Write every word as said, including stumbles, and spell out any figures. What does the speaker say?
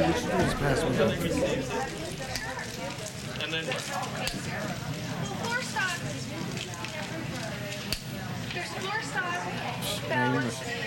we should do is pass me up. And then Floor stop. There's floor stop. Man, you must-